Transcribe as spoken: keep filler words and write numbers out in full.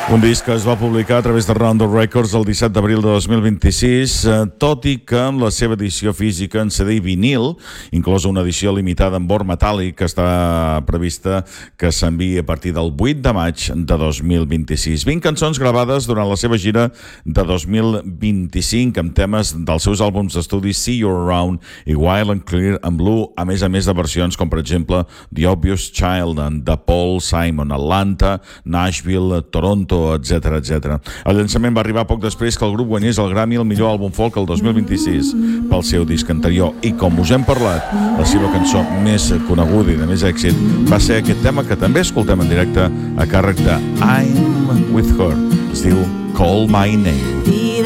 Un disc que es va publicar a través de Round of Records el disset d'abril de dos mil vint-i-sis, eh, tot i que en la seva edició física en C D i vinil, inclosa una edició limitada en bord metàl·lic que està prevista que s'enviï a partir del vuit de maig de dos mil vint-i-sis. vint cançons gravades durant la seva gira de dos mil vint-i-cinc amb temes dels seus àlbums d'estudi See You Around i Wild and Clear and Blue, a més a més de versions com per exemple The Obvious Child de Paul Simon, Atlanta, Nashville, Toronto, etcètera, etcètera. El llançament va arribar poc després que el grup guanyés el Grammy al millor àlbum folk el dos mil vint-i-sis pel seu disc anterior, i com us hem parlat, la seva cançó més coneguda i de més èxit va ser aquest tema que també escoltem en directe a càrrec de I'm With Her. Es diu Call My Name.